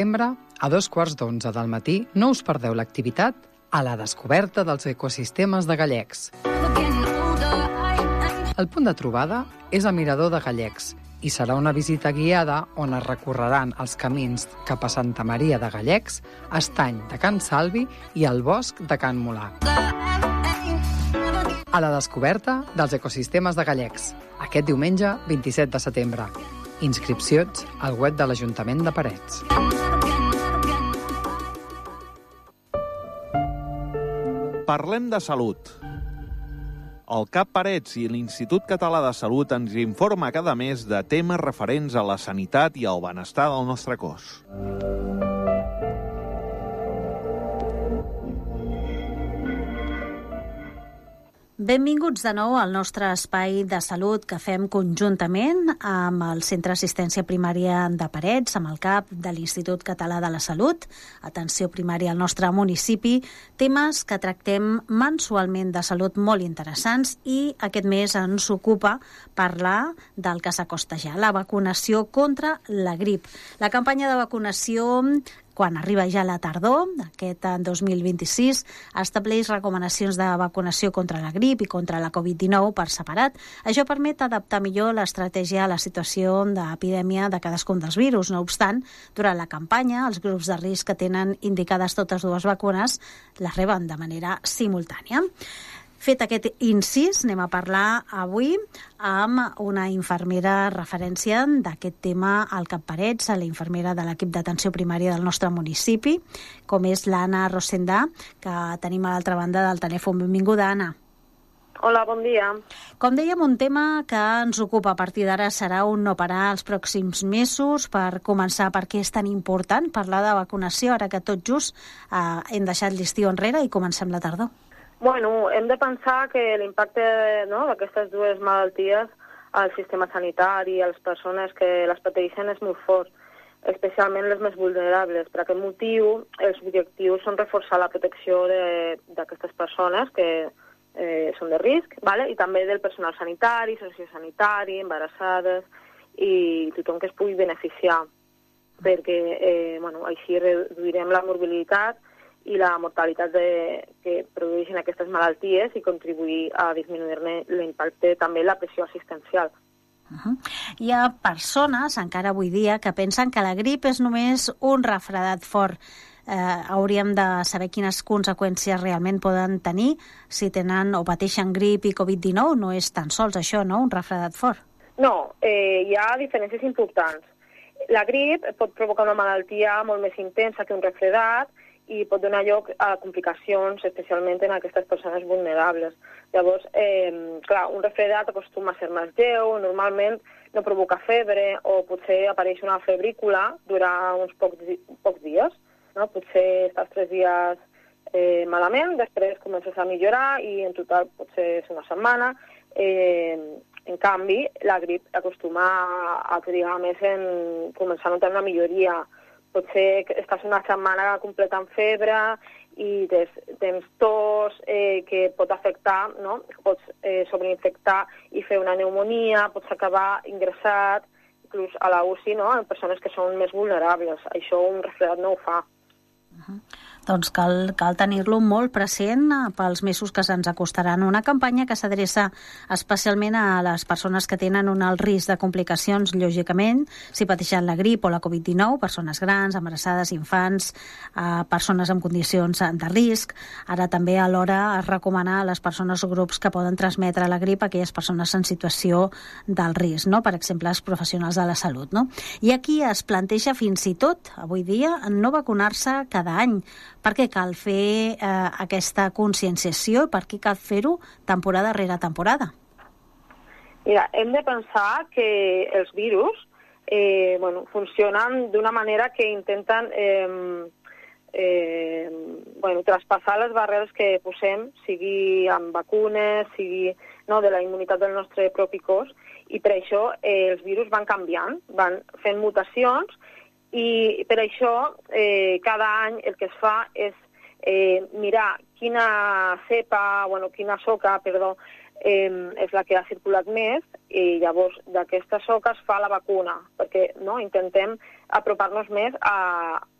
Setembre, a 2:15 del matí, no us perdeu l'activitat a la descoberta dels ecosistemes de Gallecs. El punt de trobada és el Mirador de Gallecs i serà una visita guiada on es recorreran els camins cap a Santa Maria de Gallecs, Estany de Can Salvi i el Bosc de Can Molà. A la descoberta dels ecosistemes de Gallecs, aquest diumenge 27 de setembre. Inscripcions al web de l'Ajuntament de Parets. Parlem de salut. El CAP Parets i l'Institut Català de Salut ens informa cada mes de temes referents a la sanitat i al benestar del nostre cos. Benvinguts de nou al nostre espai de salut que fem conjuntament amb el Centre d'Assistència Primària de Parets, amb el CAP de l'Institut Català de la Salut, atenció primària al nostre municipi, temes que tractem mensualment de salut molt interessants i aquest mes ens ocupa parlar del que s'acosta ja, la vacunació contra la grip. La campanya de vacunació, quan arriba ja la tardor, aquest 2026, estableix recomanacions de vacunació contra la grip i contra la Covid-19 per separat. Això permet adaptar millor l'estratègia a la situació d'epidèmia de cadascun dels virus. No obstant, durant la campanya, els grups de risc que tenen indicades totes dues vacunes les reben de manera simultània. Fet aquest incís, anem a parlar avui amb una infermera referència d'aquest tema al CAP Parets, la infermera de l'equip d'atenció primària del nostre municipi, com és l'Anna Rosendà, que tenim a l'altra banda del telèfon. Benvinguda, Anna. Hola, bon dia. Com dèiem, un tema que ens ocupa a partir d'ara serà un no parar els pròxims mesos. Per començar, per què és tan important parlar de vacunació, ara que tot just hem deixat l'estiu enrere i comencem la tardor? Bueno, hem de pensar que l'impacte d'aquestes dues malalties al sistema sanitari i a les persones que les pateixen és molt fort, especialment les més vulnerables. Per aquest motiu, els objectius són reforçar la protecció d'aquestes persones que són de risc, i també del personal sanitari, sociosanitari, embarassades i tothom que es pugui beneficiar, perquè així reduirem la morbilitat i la mortalitat que produeixen aquestes malalties i contribuir a disminuir-ne l'impacte, també la pressió assistencial. Hi ha persones, encara avui dia, que pensen que la grip és només un refredat fort. Hauríem de saber quines conseqüències realment poden tenir si tenen o pateixen grip i Covid-19. No és tan sols això, no?, un refredat fort. No, hi ha diferències importants. La grip pot provocar una malaltia molt més intensa que un refredat i pot donar lloc a complicacions, especialment en aquestes persones vulnerables. Llavors, un refredat acostuma a ser més lleu, normalment no provoca febre o potser apareix una febrícula durant uns pocs dies. No? Potser estàs 3 dies malament, després comences a millorar i en total potser és una setmana. En canvi, la grip acostuma a trigar més en començar a notar una milloria. Potser estàs una setmana completa amb febre i tens tos que pot afectar, no? Pots sobreinfectar i fer una pneumonia, pots acabar ingressat, inclús a la UCI, no? En persones que són més vulnerables. Això un refredat no ho fa. Doncs cal tenir-lo molt present pels mesos que se'ns acostaran. Una campanya que s'adreça especialment a les persones que tenen un alt risc de complicacions, lògicament, si pateixen la grip o la Covid-19, persones grans, embarassades, infants, persones amb condicions de risc. Ara també alhora es recomana a les persones o grups que poden transmetre la grip a aquelles persones en situació d'alt risc, no? Per exemple, els professionals de la salut, no? I aquí es planteja fins i tot, avui dia, no vacunar-se cada any. Per què cal fer aquesta conscienciació i per què cal fer-ho temporada rere temporada? Mira, hem de pensar que els virus funcionen d'una manera que intenten traspassar les barreres que posem, sigui amb vacunes, sigui de la immunitat del nostre propi cos, i per això els virus van canviant, van fent mutacions. I per això cada any el que es fa és mirar quina soca és la que ha circulat més, i llavors d'aquesta soca es fa la vacuna, perquè intentem apropar-nos més a